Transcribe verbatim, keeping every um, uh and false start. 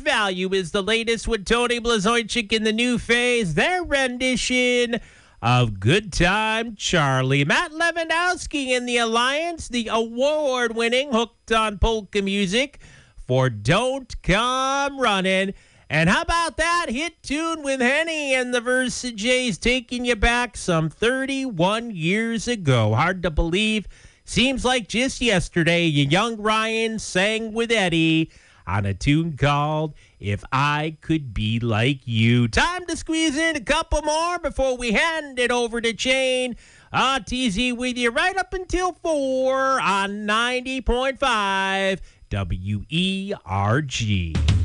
Value is the latest with Tony Blazonczyk in the new phase. Their rendition of Good Time Charlie. Matt Lewandowski in the Alliance, the award-winning Hooked on Polka Music for Don't Come Running. And how about that hit tune with Henny and the Versajays taking you back some thirty-one years ago? Hard to believe. Seems like just yesterday, young Ryan sang with Eddie on a tune called If I Could Be Like You. Time to squeeze in a couple more before we hand it over to Shane. Ah, T Z with you right up until four on ninety point five W E R G.